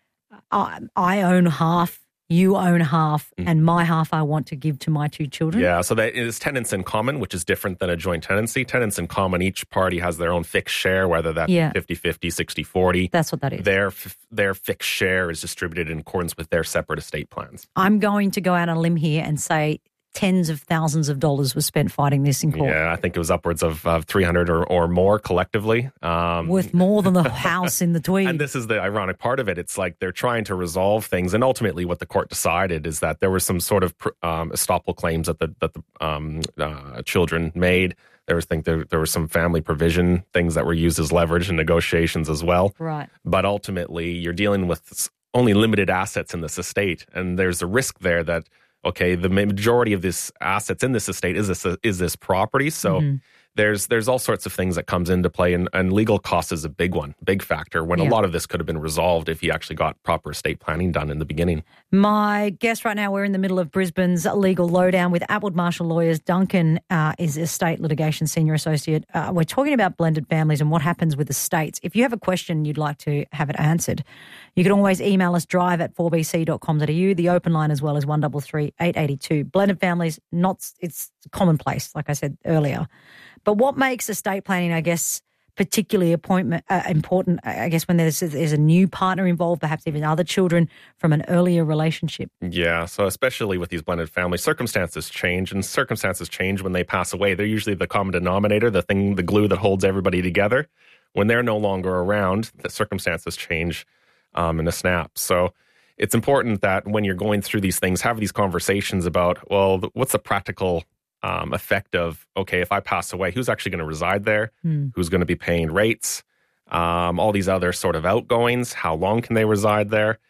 I, I own half, you own half, mm. and my half I want to give to my two children? Yeah, so that is tenants in common, which is different than a joint tenancy. Tenants in common, each party has their own fixed share, whether that's yeah. fifty-fifty, sixty-forty. That's what that is. Their, their fixed share is distributed in accordance with their separate estate plans. I'm going to go out on a limb here and say tens of thousands of dollars was spent fighting this in court. Yeah, I think it was upwards of, of three hundred or, or more collectively. Um, Worth more than the house in the Tweed. And this is the ironic part of it. It's like they're trying to resolve things. And ultimately what the court decided is that there were some sort of um, estoppel claims that the, that the um, uh, children made. There was think there, there were some family provision things that were used as leverage in negotiations as well. Right. But ultimately you're dealing with only limited assets in this estate. And there's a risk there that okay, the majority of this assets in this estate is this is this property. So mm-hmm. there's there's all sorts of things that comes into play, and, and legal cost is a big one, big factor. When yeah. a lot of this could have been resolved if he actually got proper estate planning done in the beginning. My guest right now, we're in the middle of Brisbane's legal lowdown with Atwood Marshall Lawyers. Duncan uh, is estate litigation senior associate. Uh, we're talking about blended families and what happens with estates. If you have a question you'd like to have it answered, you can always email us drive at four b c dot com dot a u. The open line as well is one three three, eight eight two. Blended families, not it's commonplace, like I said earlier. But what makes estate planning, I guess, particularly appointment, uh, important, I guess, when there's, there's a new partner involved, perhaps even other children from an earlier relationship? Yeah, so especially with these blended families, circumstances change, and circumstances change when they pass away. They're usually the common denominator, the thing, the glue that holds everybody together. When they're no longer around, the circumstances change um, in a snap. So it's important that when you're going through these things, have these conversations about, well, what's the practical um, effect of, okay, if I pass away, who's actually going to reside there? Mm. Who's going to be paying rates? Um, all these other sort of outgoings. How long can they reside there?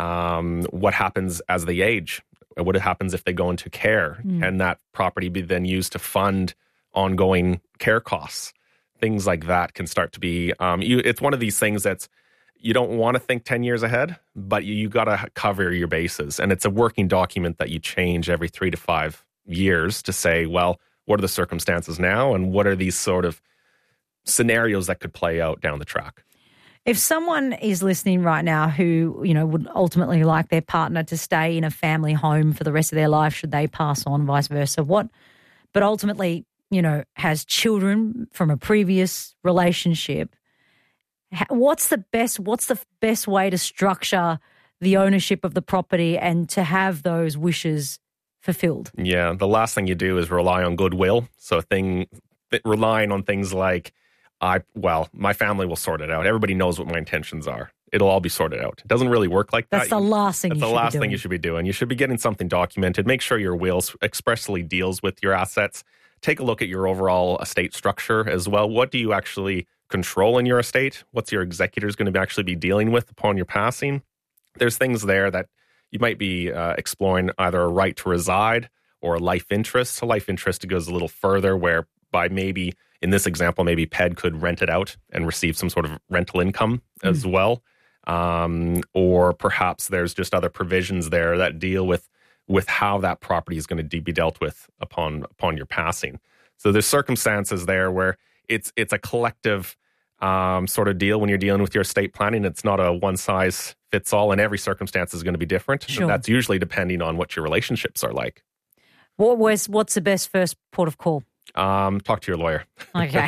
Um, what happens as they age? What happens if they go into care? Mm. And that property be then used to fund ongoing care costs? Things like that can start to be, um, you, it's one of these things that's, you don't want to think ten years ahead, but you, you got to cover your bases. And it's a working document that you change every three to five years to say, well, what are the circumstances now? And what are these sort of scenarios that could play out down the track? If someone is listening right now who, you know, would ultimately like their partner to stay in a family home for the rest of their life, should they pass on, vice versa, what, but ultimately, you know, has children from a previous relationship, what's the best what's the best way to structure the ownership of the property and to have those wishes fulfilled? Yeah, the last thing you do is rely on goodwill. So thing relying on things like, I well, my family will sort it out. Everybody knows what my intentions are. It'll all be sorted out. It doesn't really work like That's that. That's the last thing That's you the should last be doing. thing you should be doing. You should be getting something documented. Make sure your will expressly deals with your assets. Take a look at your overall estate structure as well. What do you actually control in your estate? What's your executors going to actually be dealing with upon your passing? There's things there that you might be uh, exploring, either a right to reside or a life interest. A life interest goes a little further, whereby maybe, in this example, maybe P E D could rent it out and receive some sort of rental income mm. as well. Um, or perhaps there's just other provisions there that deal with with how that property is going to de- be dealt with upon upon your passing. So there's circumstances there where it's it's a collective um, sort of deal when you're dealing with your estate planning. It's not a one size fits all, and every circumstance is going to be different. Sure. And that's usually depending on what your relationships are like. What was what's the best first port of call? Um, talk to your lawyer. Okay.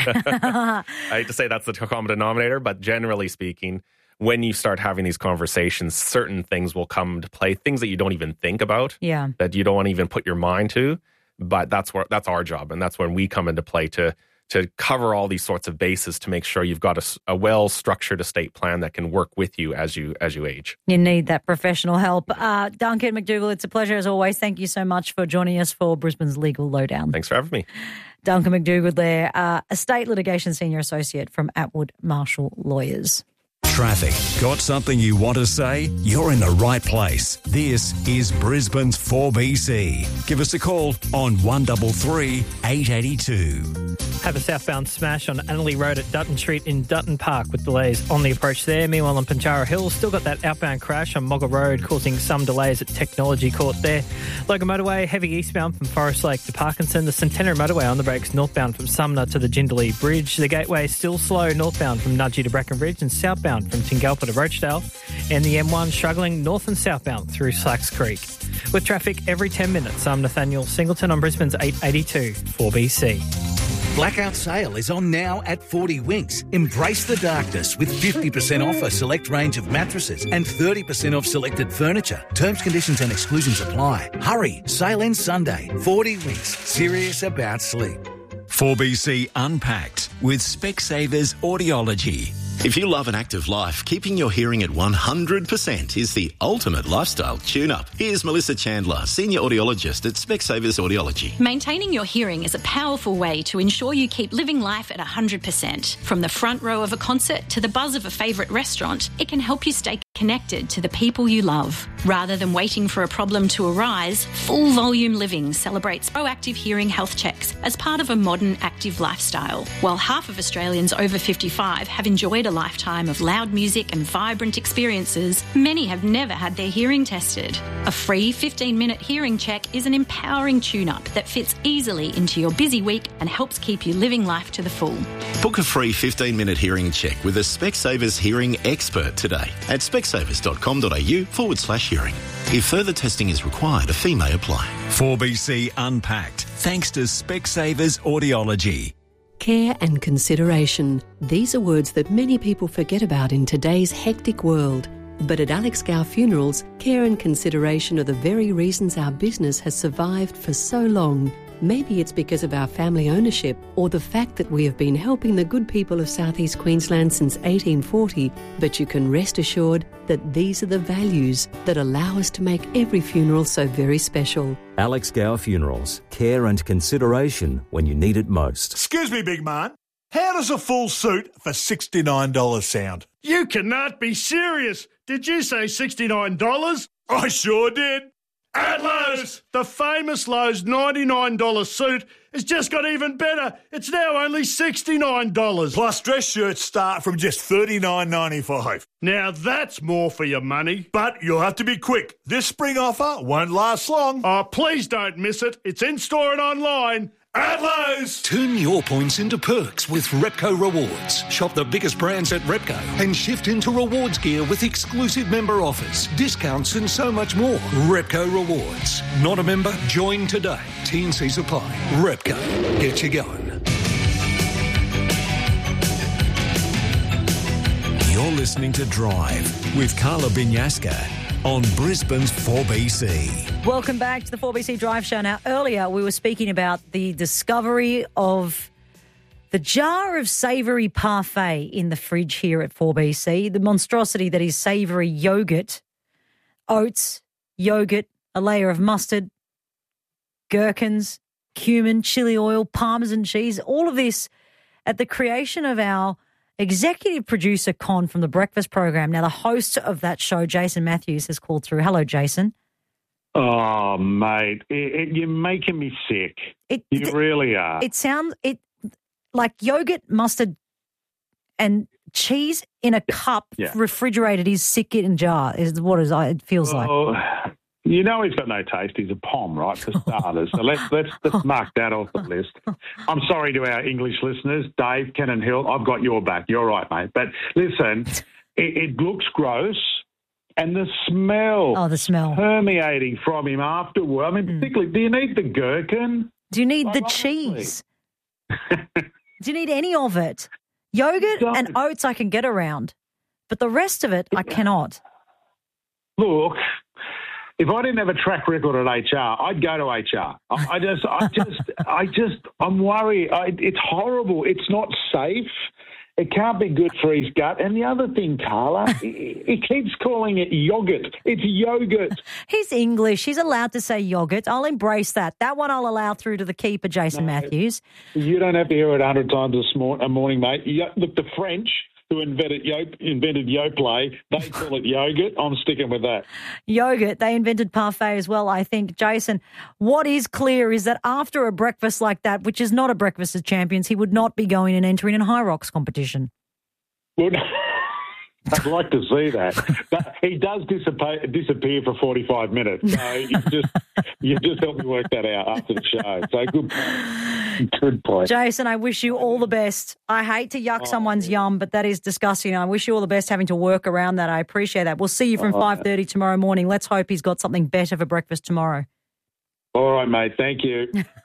I hate to say that's the common denominator, but generally speaking, when you start having these conversations, certain things will come to play, things that you don't even think about, Yeah. that you don't want to even put your mind to. But that's where that's our job, and that's when we come into play to to cover all these sorts of bases to make sure you've got a, a well-structured estate plan that can work with you as you as you age. You need that professional help. Uh, Duncan McDougall, it's a pleasure as always. Thank you so much for joining us for Brisbane's Legal Lowdown. Thanks for having me. Duncan McDougall there, uh, Estate Litigation Senior Associate from Atwood Marshall Lawyers. Traffic. Got something you want to say? You're in the right place. This is Brisbane's four B C. Give us a call on one three three, eight eight two. Have a southbound smash on Annerley Road at Dutton Street in Dutton Park with delays on the approach there. Meanwhile, on Pinjarra Hill, still got that outbound crash on Moggle Road causing some delays at Technology Court there. Logan Motorway, heavy eastbound from Forest Lake to Parkinson. The Centenary Motorway on the brakes northbound from Sumner to the Jindalee Bridge. The Gateway still slow northbound from Nudgee to Brackenridge and southbound from Tingalpa to Roachdale. And the M one struggling north and southbound through Slacks Creek. With traffic every ten minutes, I'm Nathaniel Singleton on Brisbane's eight eighty-two four B C. Blackout sale is on now at forty Winks. Embrace the darkness with fifty percent off a select range of mattresses and thirty percent off selected furniture. Terms, conditions and exclusions apply. Hurry, sale ends Sunday. forty Winks, serious about sleep. four B C Unpacked with Specsavers Audiology. If you love an active life, keeping your hearing at one hundred percent is the ultimate lifestyle tune-up. Here's Melissa Chandler, Senior Audiologist at Specsavers Audiology. Maintaining your hearing is a powerful way to ensure you keep living life at one hundred percent. From the front row of a concert to the buzz of a favourite restaurant, it can help you stay connected to the people you love. Rather than waiting for a problem to arise, Full Volume Living celebrates proactive hearing health checks as part of a modern active lifestyle. While half of Australians over fifty-five have enjoyed a lifetime of loud music and vibrant experiences, many have never had their hearing tested. A free fifteen-minute hearing check is an empowering tune-up that fits easily into your busy week and helps keep you living life to the full. Book a free fifteen-minute hearing check with a Specsavers hearing expert today at specsavers.com.au forward slash hearing. If further testing is required, a fee may apply. four B C Unpacked, thanks to Specsavers Audiology. Care and consideration. These are words that many people forget about in today's hectic world. But at Alex Gow Funerals, care and consideration are the very reasons our business has survived for so long. Maybe it's because of our family ownership or the fact that we have been helping the good people of Southeast Queensland since eighteen forty, but you can rest assured that these are the values that allow us to make every funeral so very special. Alex Gower Funerals. Care and consideration when you need it most. Excuse me, big man. How does a full suit for sixty-nine dollars sound? You cannot be serious. Did you say sixty-nine dollars? I sure did. At Lowe's, the famous Lowe's ninety-nine dollars suit has just got even better. It's now only sixty-nine dollars. Plus dress shirts start from just thirty-nine ninety-five. Now that's more for your money. But you'll have to be quick. This spring offer won't last long. Oh, please don't miss it. It's in-store and online. At Lowe's! Turn your points into perks with Repco Rewards. Shop the biggest brands at Repco and shift into rewards gear with exclusive member offers, discounts and so much more. Repco Rewards. Not a member? Join today. T and C's apply. Repco. Get you going. You're listening to Drive with Carla Binyaska on Brisbane's four B C. Welcome back to the four B C Drive Show. Now, earlier we were speaking about the discovery of the jar of savoury parfait in the fridge here at four B C, the monstrosity that is savoury yogurt, oats, yogurt, a layer of mustard, gherkins, cumin, chili oil, parmesan cheese, all of this at the creation of our executive producer, Con, from the breakfast program. Now, the host of that show, Jason Matthews, has called through. Hello, Jason. Oh, mate, it, it, you're making me sick. It, you it, really are. It sounds it like yogurt, mustard, and cheese in a cup, yeah. refrigerated, is sick in jar. Is what is it feels oh, like. You know he's got no taste. He's a pom, right, for starters. So let's let's let's mark that off the list. I'm sorry to our English listeners, Dave, Ken and Hill. I've got your back. You're right, mate. But listen, it, it looks gross, and the smell. Oh, the smell permeating from him afterward. I mean, mm. particularly, do you need the gherkin? Do you need oh, the cheese? Do you need any of it? Yogurt and oats I can get around, but the rest of it I cannot. Look. If I didn't have a track record at H R, I'd go to H R. I, I just, I just, I just, I'm worried. I, it's horrible. It's not safe. It can't be good for his gut. And the other thing, Carla, he, he keeps calling it yogurt. It's yogurt. He's English. He's allowed to say yogurt. I'll embrace that. That one I'll allow through to the keeper, Jason no, Matthews. You don't have to hear it a hundred times this mor- a morning, mate. You, look, the French, who invented yo- invented Yoplait, they call it yogurt. I'm sticking with that. Yogurt. They invented parfait as well, I think. Jason, what is clear is that after a breakfast like that, which is not a breakfast of champions, he would not be going and entering in High Rocks competition. Well, I'd like to see that. But he does disappear, disappear for forty-five minutes. So you just you just help me work that out after the show. So good point. Good point. Jason, I wish you all the best. I hate to yuck oh, someone's yeah. yum, but that is disgusting. I wish you all the best having to work around that. I appreciate that. We'll see you from oh, five thirty tomorrow morning. Let's hope he's got something better for breakfast tomorrow. All right, mate. Thank you.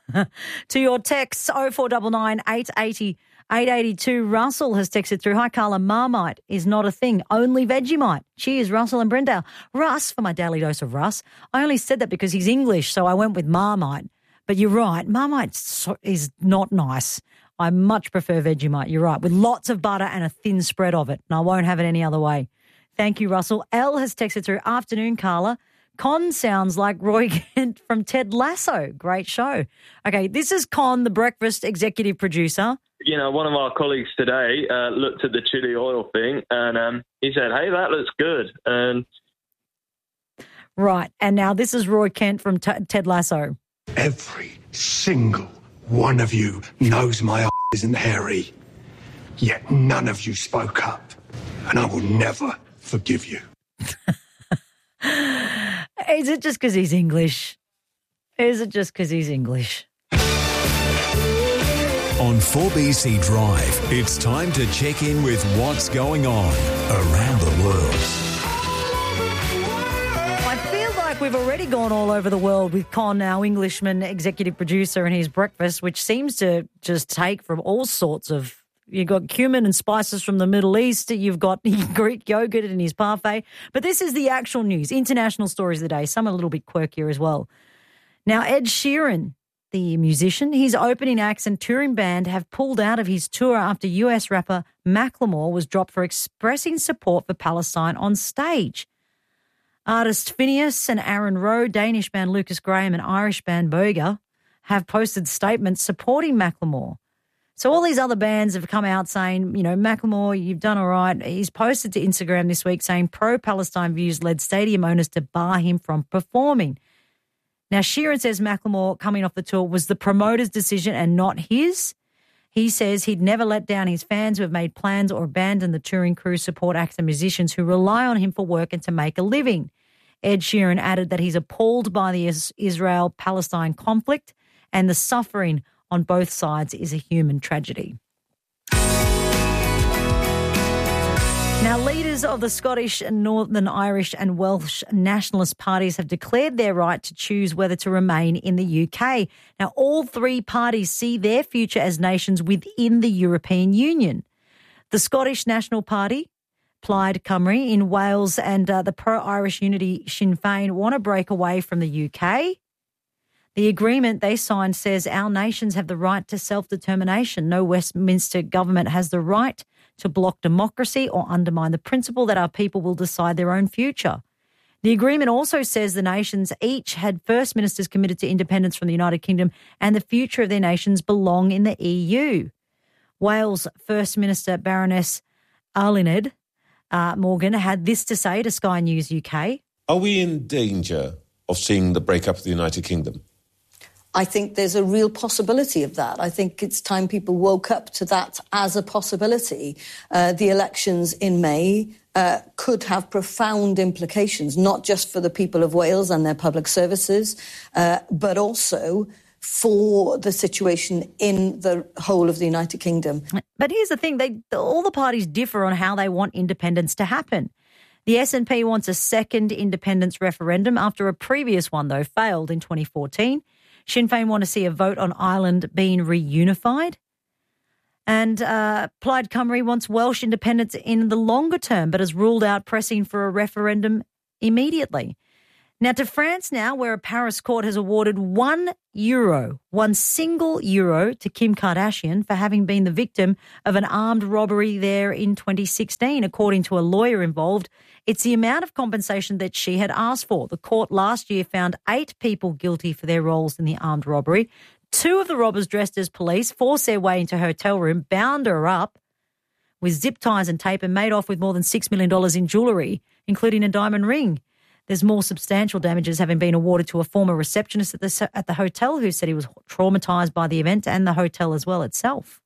To your texts, oh four nine nine, eight eight oh, eight eight two. Russell has texted through, hi, Carla, Marmite is not a thing, only Vegemite. Cheers, Russell and Brendale. Russ, for my daily dose of Russ. I only said that because he's English, so I went with Marmite. But you're right, Marmite is not nice. I much prefer Vegemite, you're right, with lots of butter and a thin spread of it, and I won't have it any other way. Thank you, Russell. Elle has texted through, afternoon, Carla. Con sounds like Roy Kent from Ted Lasso. Great show. Okay, this is Con, the breakfast executive producer. You know, one of our colleagues today uh, looked at the chili oil thing and um, he said, hey, that looks good. And Right, and now this is Roy Kent from T- Ted Lasso. Every single one of you knows my ass isn't hairy, yet none of you spoke up, and I will never forgive you. Is it just because he's English? Is it just because he's English? On four B C Drive, it's time to check in with what's going on around the world. I feel like we've already gone all over the world with Con, our Englishman executive producer, and his breakfast, which seems to just take from all sorts of... You've got cumin and spices from the Middle East. You've got Greek yogurt in his parfait. But this is the actual news, international stories of the day. Some are a little bit quirkier as well. Now, Ed Sheeran, the musician, his opening acts and touring band have pulled out of his tour after U S rapper Macklemore was dropped for expressing support for Palestine on stage. Artist Phineas and Aaron Rowe, Danish band Lucas Graham and Irish band Boga have posted statements supporting Macklemore. So all these other bands have come out saying, you know, Macklemore, you've done all right. He's posted to Instagram this week saying pro-Palestine views led stadium owners to bar him from performing. Now, Sheeran says Macklemore coming off the tour was the promoter's decision and not his. He says he'd never let down his fans who have made plans or abandoned the touring crew, support acts and musicians who rely on him for work and to make a living. Ed Sheeran added that he's appalled by the Israel-Palestine conflict and the suffering on both sides is a human tragedy. Now, leaders of the Scottish, Northern Irish and Welsh nationalist parties have declared their right to choose whether to remain in the U K. Now, all three parties see their future as nations within the European Union. The Scottish National Party, Plaid Cymru in Wales, and uh, the pro-Irish Unity Sinn Féin want to break away from the U K. The agreement they signed says our nations have the right to self-determination. No Westminster government has the right to block democracy or undermine the principle that our people will decide their own future. The agreement also says the nations each had first ministers committed to independence from the United Kingdom and the future of their nations belong in the E U. Wales First Minister Baroness Arlyned uh, Morgan had this to say to Sky News U K. Are we in danger of seeing the breakup of the United Kingdom? I think there's a real possibility of that. I think it's time people woke up to that as a possibility. Uh, the elections in May uh, could have profound implications, not just for the people of Wales and their public services, uh, but also for the situation in the whole of the United Kingdom. But here's the thing, they all the parties differ on how they want independence to happen. The S N P wants a second independence referendum after a previous one, though, failed in twenty fourteen. Sinn Féin want to see a vote on Ireland being reunified. And uh, Plaid Cymru wants Welsh independence in the longer term, but has ruled out pressing for a referendum immediately. Now to France now, where a Paris court has awarded one euro, one single euro to Kim Kardashian for having been the victim of an armed robbery there in twenty sixteen. According to a lawyer involved, it's the amount of compensation that she had asked for. The court last year found eight people guilty for their roles in the armed robbery. Two of the robbers dressed as police forced their way into her hotel room, bound her up with zip ties and tape and made off with more than six million dollars in jewellery, including a diamond ring. There's more substantial damages having been awarded to a former receptionist at the at the hotel who said he was traumatised by the event and the hotel as well itself.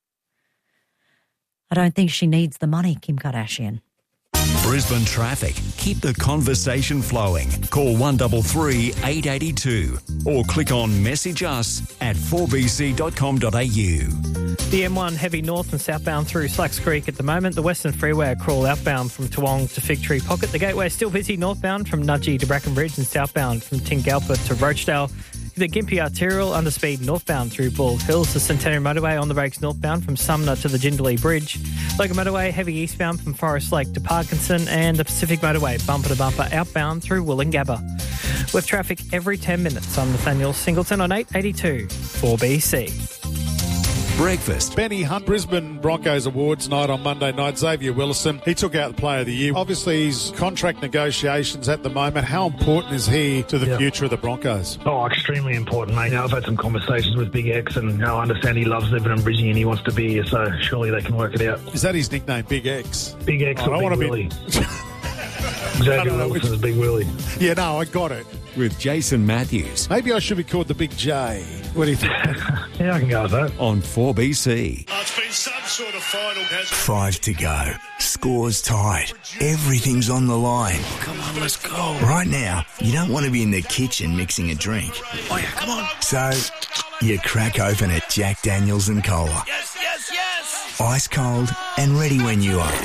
I don't think she needs the money, Kim Kardashian. Brisbane traffic. Keep the conversation flowing. Call one three three, eight eight two or click on message us at four b c dot com dot a u. The M one heavy north and southbound through Slacks Creek at the moment. The Western Freeway crawl outbound from Toowong to Fig Tree Pocket. The Gateway is still busy northbound from Nudgee to Brackenbridge and southbound from Tingalpa to Rochdale. The Gympie Arterial underspeed northbound through Bald Hills. The Centenary Motorway on the brakes northbound from Sumner to the Jindalee Bridge. Logan Motorway heavy eastbound from Forest Lake to Parkinson, and the Pacific Motorway bumper to bumper outbound through Wollongabba. With traffic every ten minutes, I'm Nathaniel Singleton on eight eighty-two four B C. Breakfast. Benny Hunt, Brisbane Broncos Awards night on Monday night. Xavier Willison, he took out the Player of the Year. Obviously, his contract negotiations at the moment. How important is he to the Yeah. future of the Broncos? Oh, extremely important, mate. Now, I've had some conversations with Big X, and you know, I understand he loves living in Brisbane and he wants to be here, so surely they can work it out. Is that his nickname, Big X? Big X Oh, I or don't Big wanna be- Willie. Xavier Wilson's Big Willie. Yeah, no, I got it. With Jason Matthews. Maybe I should be called the Big J. What do you think? Yeah, I can go with that. On four B C. Oh, it's been some sort of final, hasn't it? Five to go. Score's tied. Everything's on the line. Come on, let's go. Right now, you don't want to be in the kitchen mixing a drink. Oh, yeah, come on. So, you crack open a Jack Daniels and Cola. Yes, yes, yes. Ice cold and ready when you are.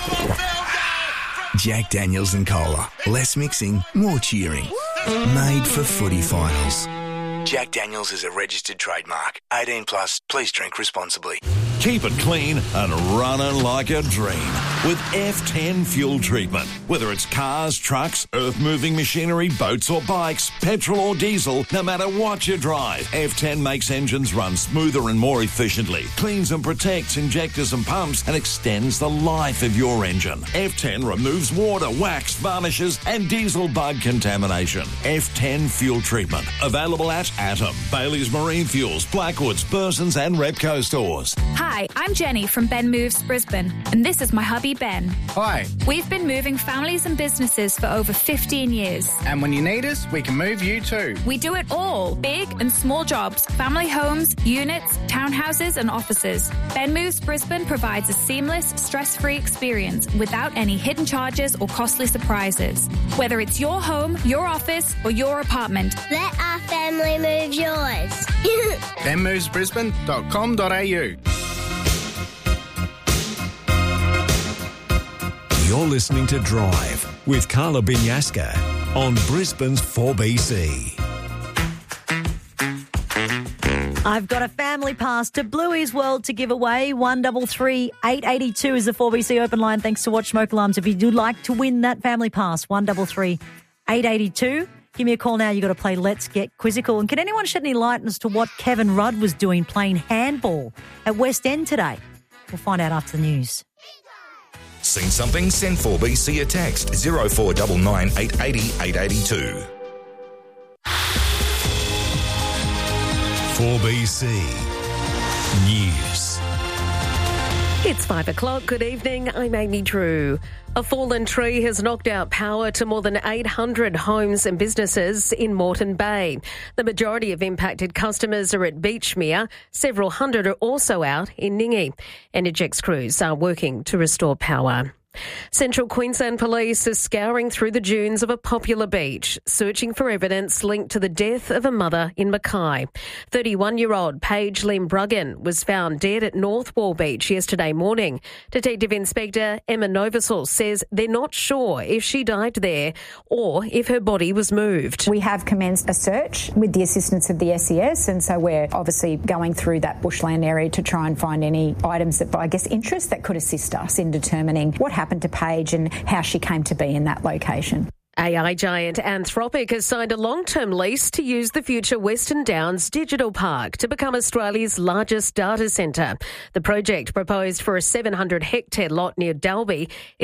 Jack Daniels and Cola. Less mixing, more cheering. Made for footy finals. Jack Daniels is a registered trademark. eighteen plus, please drink responsibly. Keep it clean and running like a dream with F ten fuel treatment. Whether it's cars, trucks, earth-moving machinery, boats or bikes, petrol or diesel, no matter what you drive, F ten makes engines run smoother and more efficiently, cleans and protects injectors and pumps, and extends the life of your engine. F ten removes water, wax, varnishes, and diesel bug contamination. F ten fuel treatment. Available at Atom, Bailey's Marine Fuels, Blackwoods, Burson's and Repco stores. Hi, I'm Jenny from Ben Moves Brisbane, and this is my hubby Ben. Hi. We've been moving families and businesses for over fifteen years. And when you need us, we can move you too. We do it all, big and small jobs, family homes, units, townhouses and offices. Ben Moves Brisbane provides a seamless, stress-free experience without any hidden charges or costly surprises. Whether it's your home, your office or your apartment. Let our family move yours. ben moves brisbane dot com dot a u. You're listening to Drive with Carla Binyaska on Brisbane's four B C. I've got a family pass to Bluey's World to give away. one three three, eight eight two is the four B C open line. Thanks to Watch Smoke Alarms. If you do like to win that family pass, one three three, eight eight two. Give me a call now. You've got to play Let's Get Quizzical. And can anyone shed any light as to what Kevin Rudd was doing playing handball at West End today? We'll find out after the news. Seen something? Send four B C a text zero four nine nine, eight eight zero, eight eight two. four B C News. It's five o'clock. Good evening. I'm Amy Drew. A fallen tree has knocked out power to more than eight hundred homes and businesses in Moreton Bay. The majority of impacted customers are at Beachmere. Several hundred are also out in Ningi. Energex crews are working to restore power. Central Queensland Police are scouring through the dunes of a popular beach, searching for evidence linked to the death of a mother in Mackay. thirty-one-year-old Paige Lynn Bruggen was found dead at North Wall Beach yesterday morning. Detective Inspector Emma Novosel says they're not sure if she died there or if her body was moved. We have commenced a search with the assistance of the S E S, and so we're obviously going through that bushland area to try and find any items of, I guess, interest that could assist us in determining what happened to Paige and how she came to be in that location. A I giant Anthropic has signed a long-term lease to use the future Western Downs Digital Park to become Australia's largest data centre. The project, proposed for a seven hundred hectare lot near Dalby, is